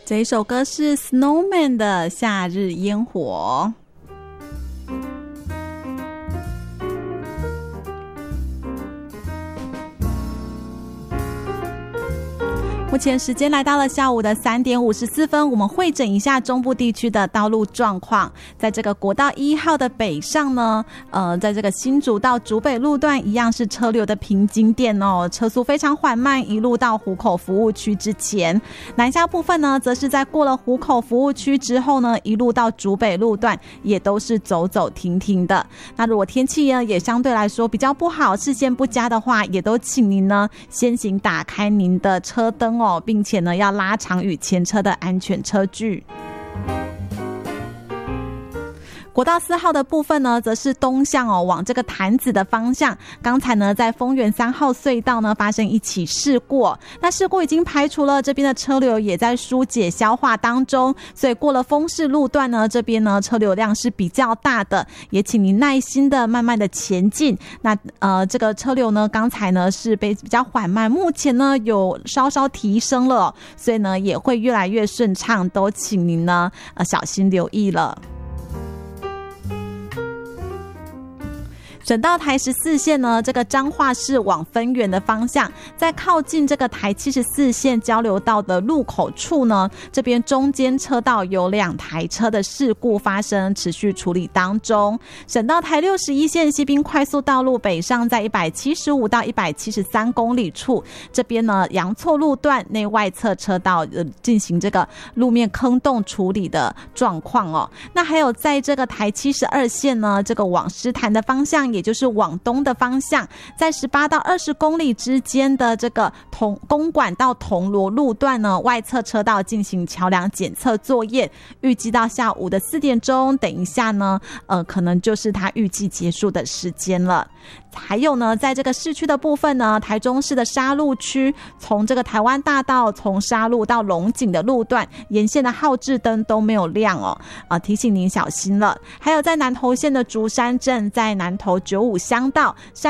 这一首歌是 Snowman 的夏日烟火。目前时间来到了下午的3点54分，我们会诊一下中部地区的道路状况。在这个国道1号的北上呢，在这个新竹到竹北路段一样是车流的瓶颈点哦，车速非常缓慢，一路到湖口服务区之前。南下部分呢，则是在过了湖口服务区之后呢，一路到竹北路段也都是走走停停的。那如果天气呢也相对来说比较不好，视线不佳的话，也都请您呢先行打开您的车灯并且呢要拉长与前车的安全车距。国道4号的部分呢，则是东向往这个潭子的方向。刚才呢，在丰原3号隧道呢发生一起事故，那事故已经排除了，这边的车流也在疏解消化当中，所以过了丰市路段呢，这边呢车流量是比较大的，也请您耐心的慢慢的前进。那这个车流呢，刚才呢是比较缓慢，目前呢有稍稍提升了，所以呢也会越来越顺畅，都请您呢小心留意了。省道台14线呢，这个彰化市往分园的方向，在靠近这个台74线交流道的路口处呢，这边中间车道有2台车的事故发生，持续处理当中。省道台61线西滨快速道路北上，在175到173公里处，这边呢阳错路段内外侧车道进行这个路面坑洞处理的状况哦。那还有在这个台72线呢，这个往石潭的方向，也就是往东的方向，在18到20公里之间的这个公馆到铜锣路段呢，外侧车道进行桥梁检测作业，预计到下午的4点钟，等一下呢可能就是它预计结束的时间了。还有呢，在这个市区的部分呢，台中市的沙鹿区，从这个台湾大道从沙鹿到龙井的路段，沿线的号志灯都没有亮哦，提醒您小心了。还有在南投县的竹山镇，在南投95乡道